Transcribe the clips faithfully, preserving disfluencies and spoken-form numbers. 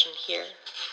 generation here.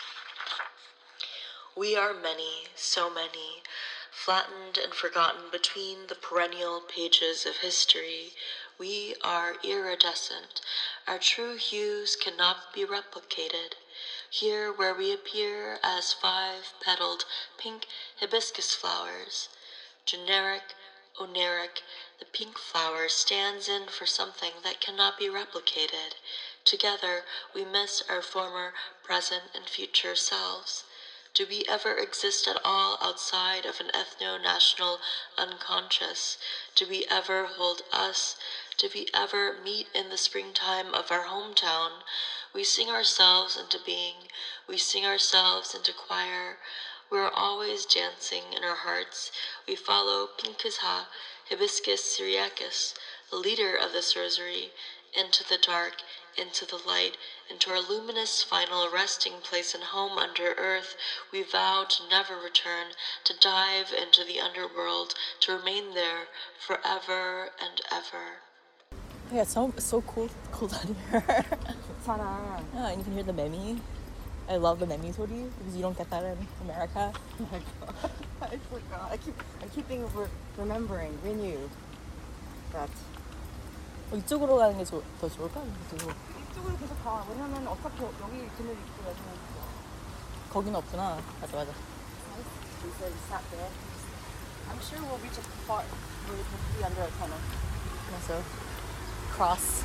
We are many, so many, flattened and forgotten between the perennial pages of history. We are iridescent. Our true hues cannot be replicated. Here where we appear as five-petaled pink hibiscus flowers, generic, oneric, the pink flower stands in for something that cannot be replicated. Together we miss our former, present, and future selves. Do we ever exist at all outside of an ethno-national unconscious? Do we ever hold us? Do we ever meet in the springtime of our hometown? We sing ourselves into being. We sing ourselves into choir. We are always dancing in our hearts. We follow Pinkesha, Hibiscus syriacus, the leader of this rosary, into the dark, into the light, into our luminous final resting place and home under earth. We vow to never return, to dive into the underworld, to remain there forever and ever. Yeah, it's so, so cool, cool down here. Sana. Yeah, and you can hear the memi. I love the memi 소리 because you don't get that in America. Oh my god, I forgot. I keep, I keep being re- remembering, renew that. 어, 이쪽으로 가는 게 조, 더 좋을까? 이쪽으로. 이쪽으로 계속 가. 왜냐면 어차피 여기 그늘 있고 나중에. 거기는 없구나. 맞아, 맞아. We said we sat there. I'm sure we'll reach a part where we can be under a tunnel. 그래서 cross.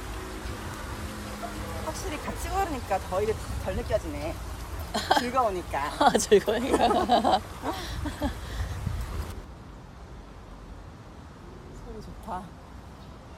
확실히 같이 걸으니까 더위를 덜 느껴지네. 즐거우니까. 아, 즐거우니까.